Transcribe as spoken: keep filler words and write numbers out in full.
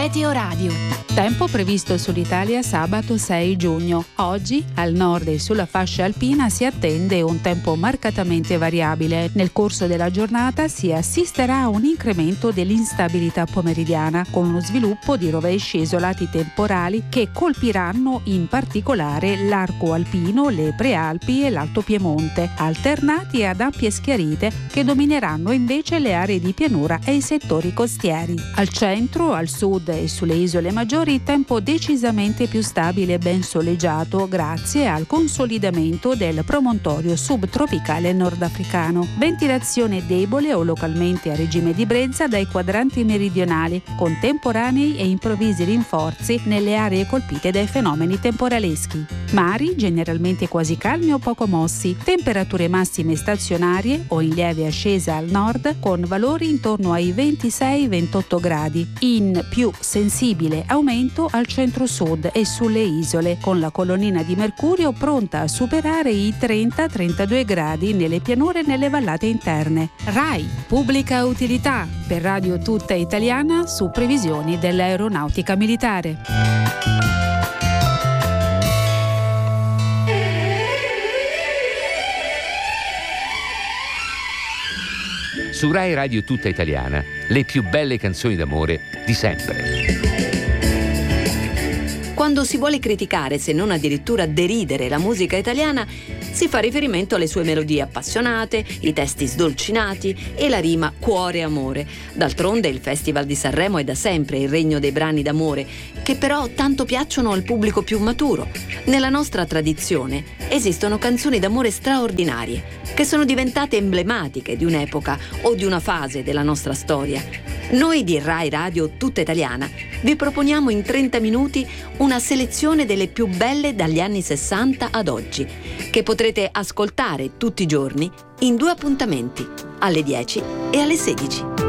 Meteoradio. Tempo previsto sull'Italia sabato sei giugno. Oggi al nord e sulla fascia alpina si attende un tempo marcatamente variabile. Nel corso della giornata si assisterà a un incremento dell'instabilità pomeridiana con uno sviluppo di rovesci isolati temporali che colpiranno in particolare l'arco alpino, le prealpi e l'Alto Piemonte, alternati ad ampie schiarite che domineranno invece le aree di pianura e i settori costieri. Al centro, al sud e sulle isole maggiori tempo decisamente più stabile e ben soleggiato grazie al consolidamento del promontorio subtropicale nordafricano. Ventilazione debole o localmente a regime di brezza dai quadranti meridionali, con temporanei e improvvisi rinforzi nelle aree colpite dai fenomeni temporaleschi. Mari generalmente quasi calmi o poco mossi, temperature massime stazionarie o in lieve ascesa al nord con valori intorno ai ventisei ventotto gradi, in più sensibile aumento al centro-sud e sulle isole, con la colonnina di mercurio pronta a superare i trenta trentadue gradi nelle pianure e nelle vallate interne. RAI, pubblica utilità, per Radio Tutta Italiana su previsioni dell'aeronautica militare. Su Rai Radio Tutta Italiana, le più belle canzoni d'amore di sempre. Quando si vuole criticare, se non addirittura deridere la musica italiana, si fa riferimento alle sue melodie appassionate, i testi sdolcinati e la rima cuore-amore. D'altronde il Festival di Sanremo è da sempre il regno dei brani d'amore, che però tanto piacciono al pubblico più maturo. Nella nostra tradizione esistono canzoni d'amore straordinarie, che sono diventate emblematiche di un'epoca o di una fase della nostra storia. Noi di Rai Radio Tutta Italiana vi proponiamo in trenta minuti una selezione delle più belle dagli anni sessanta ad oggi, che potrete ascoltare tutti i giorni in due appuntamenti, alle dieci e alle sedici.